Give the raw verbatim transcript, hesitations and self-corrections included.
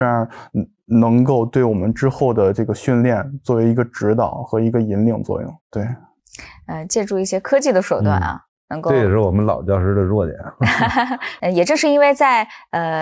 这样能够对我们之后的这个训练作为一个指导和一个引领作用。对， 呃，借助一些科技的手段啊， 嗯、 能够， 这也是我们老教师的弱点。 也正是因为在呃。